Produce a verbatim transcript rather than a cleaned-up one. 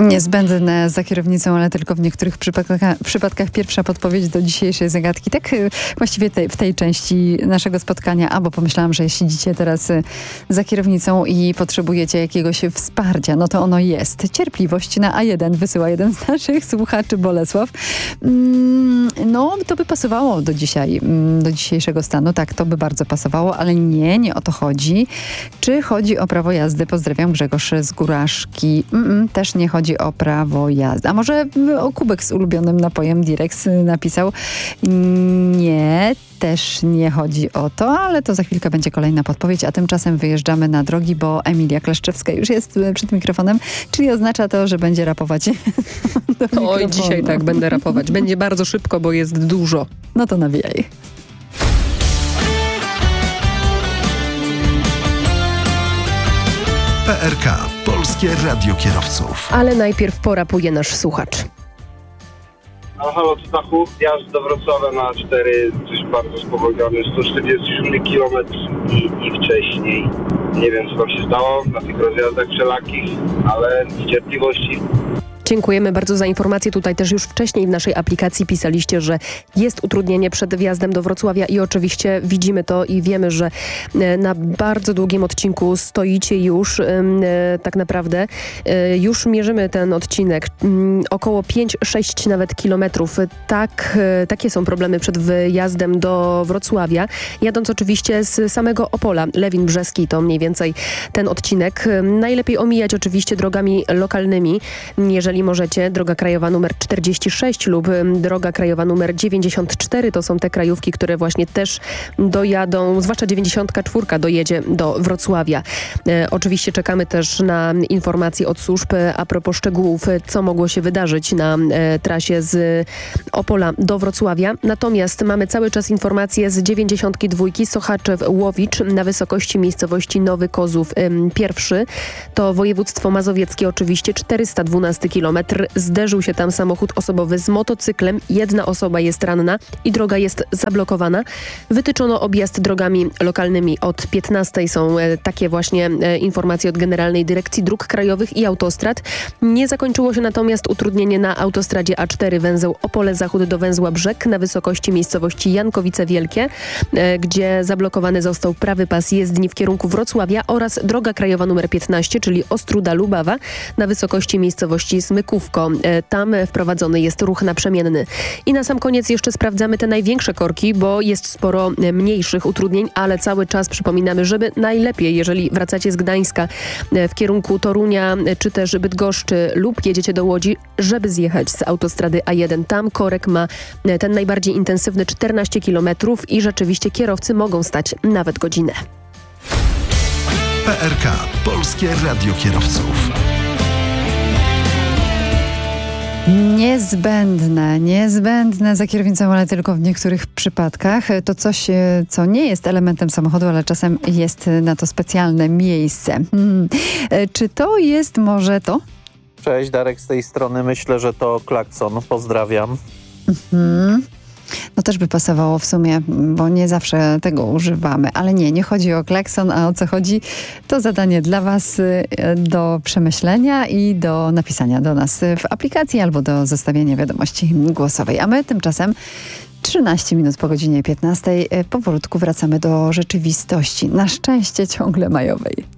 Niezbędne za kierownicą, ale tylko w niektórych przypadkach, przypadkach pierwsza podpowiedź do dzisiejszej zagadki. Tak właściwie tej, w tej części naszego spotkania, albo pomyślałam, że jeśli siedzicie teraz za kierownicą i potrzebujecie jakiegoś wsparcia, no to ono jest. Cierpliwość na A jeden wysyła jeden z naszych słuchaczy, Bolesław. No, to by pasowało do dzisiaj, do dzisiejszego stanu. Tak, to by bardzo pasowało, ale nie, nie o to chodzi. Czy chodzi o prawo jazdy? Pozdrawiam, Grzegorz z Góraszki. Mm, też nie chodzi o prawo jazdy. A może o kubek z ulubionym napojem Direx napisał? Nie, też nie chodzi o to, ale to za chwilkę będzie kolejna podpowiedź, a tymczasem wyjeżdżamy na drogi, bo Emilia Kleszczewska już jest przed mikrofonem, czyli oznacza to, że będzie rapować do Oj, dzisiaj tak będę rapować. Będzie bardzo szybko, bo jest dużo. No to nawijaj. P R K. Polskie Radio Kierowców. Ale najpierw porapuje nasz słuchacz. No halo, to Stachu, jazd do Wrocławia na A cztery, coś bardzo spowolniony, sto czterdzieści siedem kilometrów i, i wcześniej. Nie wiem, co tam się stało na tych rozjazdach wszelakich, ale z cierpliwości. Dziękujemy bardzo za informację. Tutaj też już wcześniej w naszej aplikacji pisaliście, że jest utrudnienie przed wjazdem do Wrocławia i oczywiście widzimy to i wiemy, że na bardzo długim odcinku stoicie już tak naprawdę. Już mierzymy ten odcinek. Około pięć sześć nawet kilometrów. Tak, takie są problemy przed wjazdem do Wrocławia. Jadąc oczywiście z samego Opola, Lewin Brzeski, to mniej więcej ten odcinek. Najlepiej omijać oczywiście drogami lokalnymi, jeżeli możecie. Droga krajowa numer czterdzieści sześć lub droga krajowa numer dziewięćdziesiąt cztery to są te krajówki, które właśnie też dojadą, zwłaszcza dziewięćdziesiąt cztery dojedzie do Wrocławia. E, oczywiście czekamy też na informacje od służb a propos szczegółów, co mogło się wydarzyć na e, trasie z Opola do Wrocławia. Natomiast mamy cały czas informacje z dziewięćdziesiąt dwa Sochaczew-Łowicz na wysokości miejscowości Nowy Kozów e, pierwszy. To województwo mazowieckie oczywiście, czterysta dwunasty kilometr. Zderzył się tam samochód osobowy z motocyklem. Jedna osoba jest ranna i droga jest zablokowana. Wytyczono objazd drogami lokalnymi. Od piętnastej są e, takie właśnie e, informacje od Generalnej Dyrekcji Dróg Krajowych i Autostrad. Nie zakończyło się natomiast utrudnienie na autostradzie A cztery węzeł Opole Zachód do węzła Brzeg na wysokości miejscowości Jankowice Wielkie, e, gdzie zablokowany został prawy pas jezdni w kierunku Wrocławia oraz droga krajowa numer piętnaście, czyli Ostruda-Lubawa na wysokości miejscowości Smykówko. Tam wprowadzony jest ruch naprzemienny. I na sam koniec jeszcze sprawdzamy te największe korki, bo jest sporo mniejszych utrudnień, ale cały czas przypominamy, żeby najlepiej, jeżeli wracacie z Gdańska w kierunku Torunia, czy też Bydgoszczy lub jedziecie do Łodzi, żeby zjechać z autostrady A jeden. Tam korek ma ten najbardziej intensywny czternaście kilometrów i rzeczywiście kierowcy mogą stać nawet godzinę. P R K. Polskie Radio Kierowców. Niezbędne, niezbędne za kierownicą, ale tylko w niektórych przypadkach. To coś, co nie jest elementem samochodu, ale czasem jest na to specjalne miejsce. Hmm. Czy to jest może to? Cześć, Darek z tej strony. Myślę, że to klakson. Pozdrawiam. Mhm. No też by pasowało w sumie, bo nie zawsze tego używamy. Ale nie, nie chodzi o klakson, a o co chodzi? To zadanie dla was do przemyślenia i do napisania do nas w aplikacji albo do zostawienia wiadomości głosowej. A my tymczasem trzynaście minut po godzinie piętnastej powolutku wracamy do rzeczywistości. Na szczęście ciągle majowej.